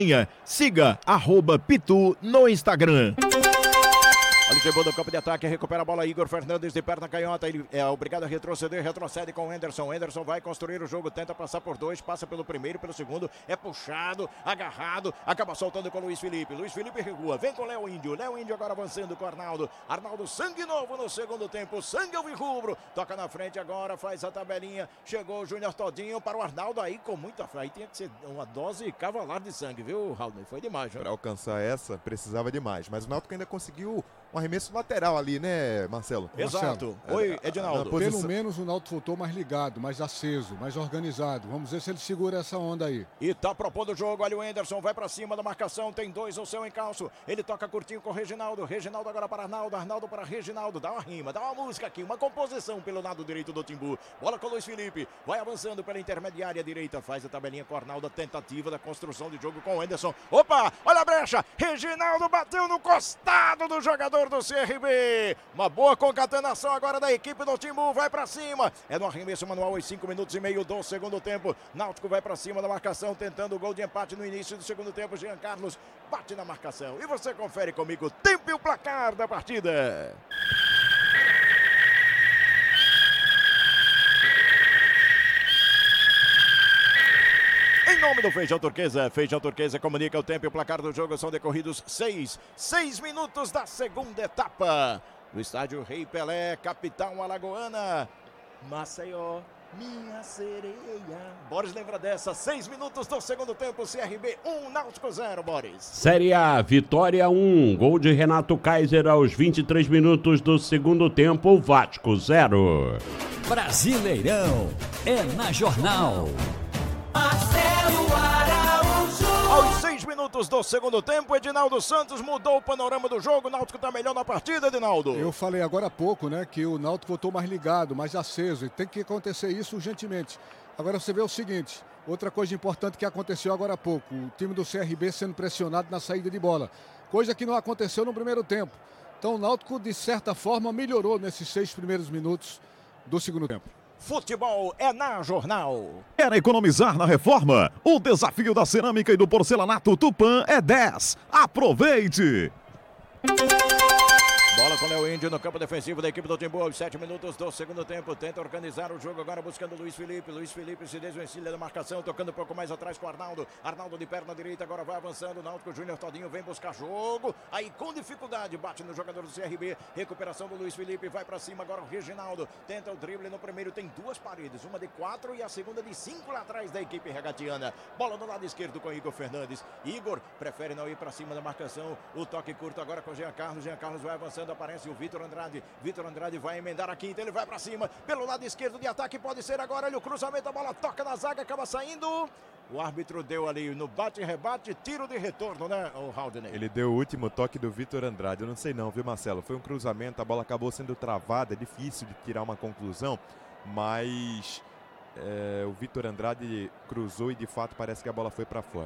Siga @Pitu no Instagram. Olha, chegou no campo de ataque, recupera a bola Igor Fernandes de perna canhota, ele é obrigado a retroceder, retrocede com o Henderson. Henderson vai construir o jogo, tenta passar por dois, passa pelo primeiro, pelo segundo, é puxado, agarrado, acaba soltando com o Luiz Felipe. Luiz Felipe regua, vem com o Léo Índio. Léo Índio agora avançando com o Arnaldo. Arnaldo, sangue novo no segundo tempo, sangue alvirrubro. Toca na frente agora, faz a tabelinha. Chegou o Júnior Todinho para o Arnaldo aí com muita fé. Aí tinha que ser uma dose cavalar de sangue, viu, Raul? Foi demais, para alcançar essa, precisava demais. Mas o Náutico ainda conseguiu um arremesso lateral ali, né, Marcelo? Exato. Oi, Edinaldo. Pelo menos o Náutico voltou mais ligado, mais aceso, mais organizado. Vamos ver se ele segura essa onda aí. E tá propondo o jogo, olha o Henderson, vai pra cima da marcação, tem dois no seu encalço. Ele toca curtinho com o Reginaldo. Reginaldo agora para Arnaldo, Arnaldo para Reginaldo. Dá uma rima, dá uma música aqui, uma composição pelo lado direito do Timbu. Bola com o Luiz Felipe, vai avançando pela intermediária direita, faz a tabelinha com o Arnaldo, a tentativa da construção de jogo com o Henderson. Opa, olha a brecha, Reginaldo bateu no costado do jogador do CRB. Uma boa concatenação agora da equipe do Timbu, vai pra cima. É no arremesso manual aos 5 minutos e meio do segundo tempo. Náutico vai pra cima da marcação, tentando o gol de empate no início do segundo tempo. Jean Carlos bate na marcação. E você confere comigo o tempo e o placar da partida. Em nome do Feijão Turquesa comunica o tempo e o placar do jogo. São decorridos 6 minutos da segunda etapa. No estádio Rei Pelé, capital alagoana, Maceió, minha sereia. Boris lembra dessa, 6 minutos do segundo tempo, CRB 1, Náutico 0, Boris. Série A, Vitória 1, gol de Renato Kaiser aos 23 minutos do segundo tempo, Vasco 0. Brasileirão é na Jornal. Aos 6 minutos do segundo tempo, Edinaldo Santos mudou o panorama do jogo. O Náutico está melhor na partida, Edinaldo. Eu falei agora há pouco, né, que o Náutico voltou mais ligado, mais aceso. E tem que acontecer isso urgentemente. Agora você vê o seguinte, outra coisa importante que aconteceu agora há pouco. O time do CRB sendo pressionado na saída de bola. Coisa que não aconteceu no primeiro tempo. Então o Náutico, de certa forma, melhorou nesses 6 primeiros minutos do segundo tempo. Futebol é na Jornal. Quer economizar na reforma? O desafio da cerâmica e do porcelanato Tupã é 10. Aproveite! Bola com o Léo Índio no campo defensivo da equipe do Timbu aos 7 minutos do segundo tempo. Tenta organizar o jogo agora buscando o Luiz Felipe. Luiz Felipe se desvencilha da marcação, tocando um pouco mais atrás com o Arnaldo. Arnaldo de perna direita, agora vai avançando. O Náutico Júnior Todinho vem buscar jogo. Aí com dificuldade bate no jogador do CRB. Recuperação do Luiz Felipe, vai pra cima agora o Reginaldo. Tenta o drible no primeiro, tem 2 paredes. Uma de 4 e a segunda de 5 lá atrás da equipe regatiana. Bola no lado esquerdo com Igor Fernandes. Igor prefere não ir pra cima da marcação. O toque curto agora com o Jean Carlos. Jean Carlos vai avançando, aparece o Vitor Andrade. Vitor Andrade vai emendar a quinta, ele vai pra cima, pelo lado esquerdo de ataque, pode ser agora, olha o cruzamento, a bola toca na zaga, acaba saindo. O árbitro deu ali no bate-rebate, tiro de retorno, né, o Haldner? Ele deu o último toque do Vitor Andrade, eu não sei não, viu, Marcelo? Foi um cruzamento, a bola acabou sendo travada, é difícil de tirar uma conclusão, mas o Vitor Andrade cruzou e de fato parece que a bola foi pra fora.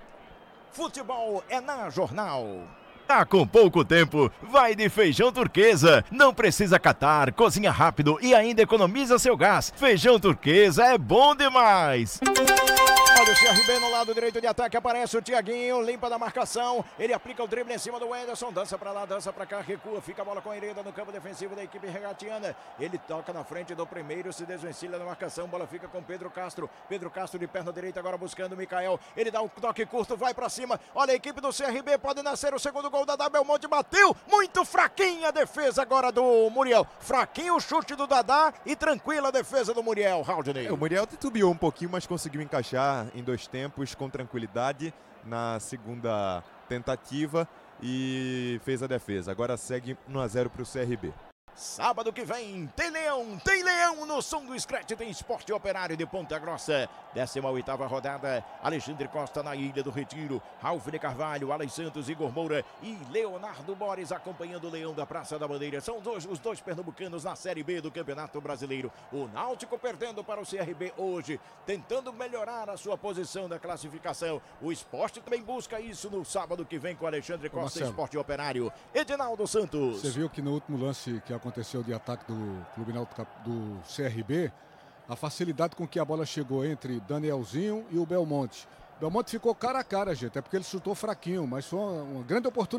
Futebol é na Jornal. Tá com pouco tempo, vai de Feijão Turquesa. Não precisa catar, cozinha rápido e ainda economiza seu gás. Feijão Turquesa é bom demais. Olha o CRB no lado direito de ataque, aparece o Thiaguinho, limpa da marcação, ele aplica o drible em cima do Henderson, dança pra lá, dança pra cá, recua, fica a bola com a Hereda no campo defensivo da equipe regatiana, ele toca na frente do primeiro, se desvencilha da marcação, bola fica com Pedro Castro de perna direita agora buscando o Mikael, ele dá um toque curto, vai pra cima, olha a equipe do CRB, pode nascer o segundo gol da Dadá, Belmonte bateu, muito fraquinha a defesa agora do Muriel, fraquinho o chute do Dadá e tranquila a defesa do Muriel, Haldner. O Muriel titubeou um pouquinho, mas conseguiu encaixar em 2 tempos com tranquilidade na segunda tentativa e fez a defesa. Agora segue 1-0 para o CRB. Sábado que vem, tem Leão no som do Scratch, tem Esporte Operário de Ponta Grossa, 18ª rodada, Alexandre Costa na Ilha do Retiro, Ralf de Carvalho, Alex Santos, Igor Moura e Leonardo Borges acompanhando o Leão da Praça da Bandeira, são os dois pernambucanos na Série B do Campeonato Brasileiro, o Náutico perdendo para o CRB hoje, tentando melhorar a sua posição da classificação, o Esporte também busca isso no sábado que vem com Alexandre Costa, Esporte Operário, Edinaldo Santos. Você viu que no último lance que aconteceu de ataque do Clube Náutico do CRB, a facilidade com que a bola chegou entre Danielzinho e o Belmonte. Belmonte ficou cara a cara, gente. É porque ele chutou fraquinho, mas foi uma grande oportunidade.